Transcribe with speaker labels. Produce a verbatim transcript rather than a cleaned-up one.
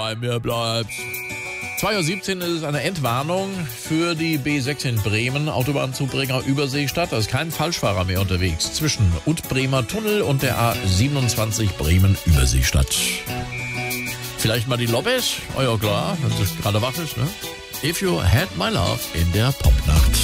Speaker 1: Bei mir bleibt's. zwei Uhr siebzehn ist es eine Entwarnung für die B sechs in Bremen, Autobahnzubringer Überseestadt. Da ist kein Falschfahrer mehr unterwegs zwischen Ut-Bremer Tunnel und der A siebenundzwanzig Bremen Überseestadt. Vielleicht mal die Lobes? Oh ja klar, wenn es gerade wach ist, ne? If You Had My Love in der Popnacht.